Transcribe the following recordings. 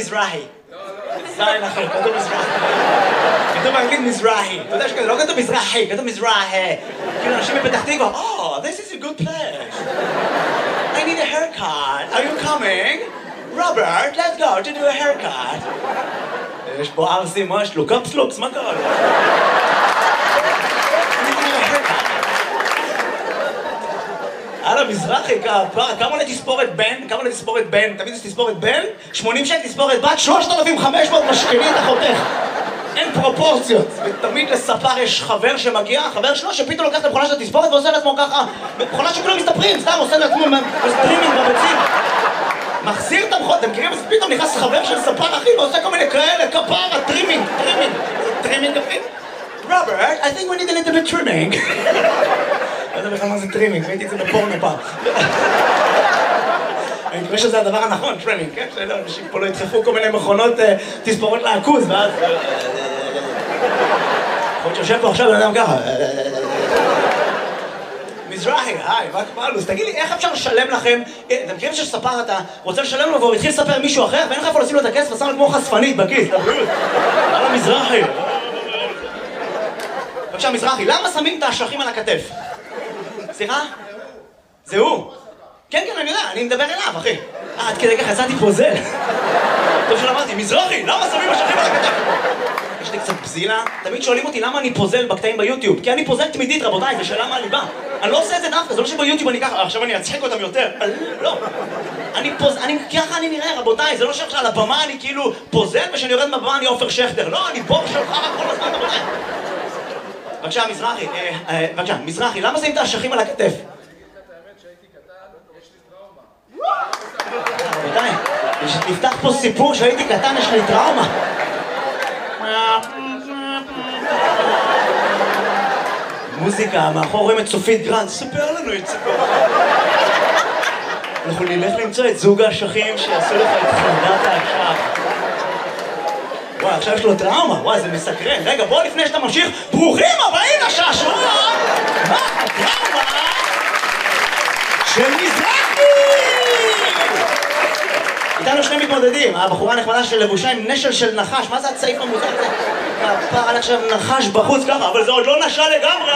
מזרחי. זין אחר, כתוב מזרחי. כתוב באנגלית מזרחי. אתה יודע שכזה, לא כתוב מזרחי, כתוב מזרחי. כאילו אנשים בפתח תקווה, Oh, this is a good place. I need a haircut. Are you coming? Robert, let's go to do a haircut. יש פה ארסי, מה יש לו? קפסלוקס, מה קרה לו? הלאה, מזרחי, כמה עולה תספורת בן? כמה עולה תספורת בן? תמיד זה תספורת בן? 80 שקל תספורת בת, 3,500 משכני את החותך. אין פרופורציות. ותמיד לספר יש חבר שמגיע, חבר שלו שפתאום לוקח את המכונה של התספורת ועושה לעצמו ככה. מכונה שכולם מסתפרים, סתם עושה לעצמו סטרימינג בביצים. מחזיר את המכונה, אתם מכירים? אז פתאום נכנס חבר של ספר אחי ועושה כל מיני כאלה, כפרה, טרימינג. טרימינג אחי? Robert, I think we need a little bit trimming. לא יודע בכלל מה זה טרימינג, ראיתי את זה בפורנו פעם. אני מקווה שזה הדבר הנכון, טרימינג, כן? שלא, אנשים פה לא ידחפו כל מיני מכונות תספורות לעכוז, ואז... יכול להיות שיושב פה עכשיו, אני יודע ככה. מזרחי, היי, מה קרה לו? אז תגיד לי, איך אפשר לשלם לכם? אתם מכירים שספר אתה רוצה לשלם לו והוא התחיל לספר מישהו אחר, ואין לך איפה לשים לו את הכסף, ושם לו כמו חשפנית בכיס, לבריאות. על המזרחי. בבקשה, מזרחי, למה שמים את האשכים על הכתף? סליחה? זה הוא? כן, כן, אני יודע, אני מדבר אליו, אחי. עד כדי ככה יצאתי פוזל. טוב שלא אמרתי, מזרחי, למה שמים אשכים על הכתף? יש לי קצת בזילה. תמיד שואלים אותי למה אני פוזל בקטעים ביוטיוב. כי אני פוזל תמידית, רבותיי, זה שאלה מהליבה. אני לא עושה את זה דווקא, זה לא שביוטיוב אני ככה, עכשיו אני אצחק אותם יותר. לא. ככה אני נראה, רבותיי, זה לא שעכשיו על הבמה אני כאילו פוזל, ושאני יורד מהבמה אני עופר שכטר. לא, אני בור שלך כל הזמן, רבותיי. בבקשה, מזרחי, מזרחי, למה שמים את האשכים על הכתף? רבותיי, נפתח פה סיפור שהייתי קטן, יש לי טראומה. מוזיקה, מאחור רואים את צופית גרנד, ספר לנו את סיפור. אנחנו נלך למצוא את זוג האשכים שיעשו לך את חרדת האשך. וואי, עכשיו יש לו טראומה, וואי, זה מסקרן. רגע, בוא לפני שאתה ממשיך, ברוכים הבאים לשעשוע! מה הטראומה של מזרחי? איתנו שני מתמודדים, הבחורה הנחמדה של לבושה עם נשל של נחש, מה זה הצעיף המוזר הזה? הפער על עכשיו נחש בחוץ ככה, אבל זה עוד לא נשל לגמרי,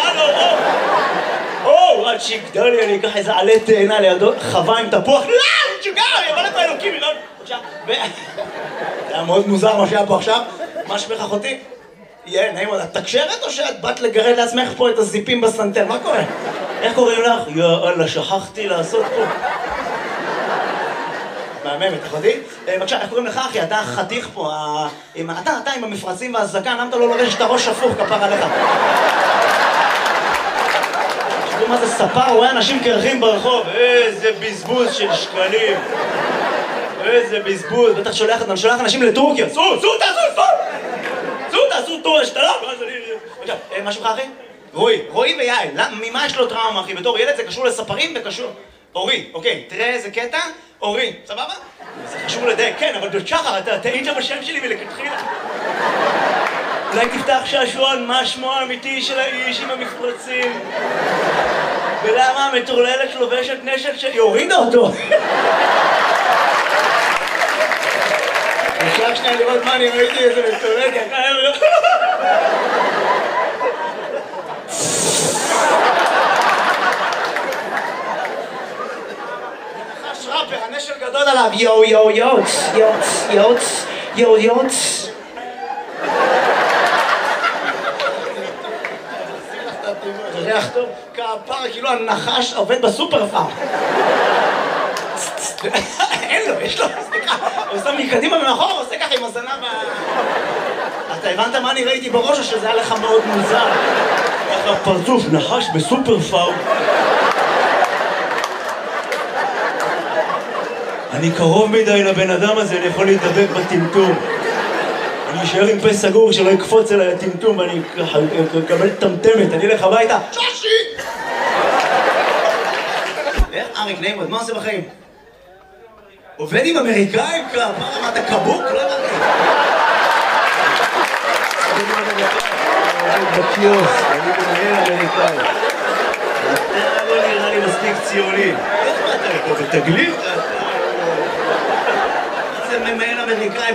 עד שיגדל לי, אני אקח איזה עלה תאנה לידו, חווה עם תפוח, לא, שיגר, אני אבוא לפה אלוקים, זה היה מאוד מוזר מה שהיה פה עכשיו. מה שמך אחותי? יהיה, נעים עוד, את תקשרת או שאת באת לגרד לעצמך פה את הזיפים בסנטר? מה קורה? איך קוראים לך? יאללה, שכחתי לעשות פה. מהממת, אחותי? בבקשה, איך קוראים לך אחי? אתה חתיך פה, אתה עם המפרצים והזקן, למה אתה לא לובש את הראש הפוך כפר עליך? תראו מה זה ספר, רואה אנשים קרחים ברחוב, איזה בזבוז של שקלים. איזה בזבוז, בטח שולח אנשים לטורקיה. תעשו טור השתלה. מה שמך אחי? רועי ויעל. ממה יש לו טראומה אחי? בתור ילד זה קשור לספרים וקשור... אורי, אוקיי, תראה איזה קטע, אורי, סבבה? זה חשוב לדייק, כן, אבל שחר, אתה טעית בשם שלי ולכתחילה. אולי תפתח שעשועון, מה שמו האמיתי של האיש עם המפרצים? ולמה המטורללת לובשת נשק שהיא הורידה אותו? אפשר שנייה לראות מה אני ראיתי איזה מטורללת, הנשל גדול עליו, יוץ. זה ריח טוב, כפר, כאילו הנחש עובד בסופר פארם. אין לו, יש לו, סליחה, הוא שם מקדימה ומאחור, הוא עושה ככה עם הזנב אתה הבנת מה אני ראיתי בראש או שזה היה לך מאוד מוזר? איך הפרצוף נחש בסופר פארם. אני קרוב מדי לבן אדם הזה, אני יכול להתדבק בטמטום. אני אשאר עם פה סגור שלא יקפוץ אליי הטמטום ואני אקבל טמטמת, אני אלך הביתה. שושי! איך אריק נעים, מה עושה בחיים? עובד עם אמריקאים? מה אתה קבוק? לא אמרתי. עובד בקיוס, אני מנהל אמריקאי. אתה לא נראה לי מספיק ציוני. איך מה אתה פה בתגלית? זה ממהל אמריקאי